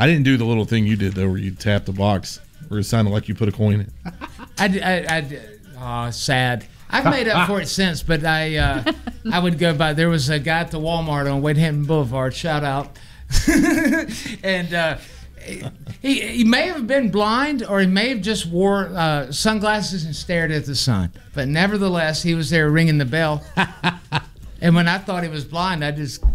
I didn't do the little thing you did though, where you tap the box, where it sounded like you put a coin in. Sad. I've made up for it since, but I would go by. There was a guy at the Walmart on Wade Hampton Boulevard. Shout out. And he may have been blind, or he may have just wore sunglasses and stared at the sun. But nevertheless, he was there ringing the bell. And when I thought he was blind, I just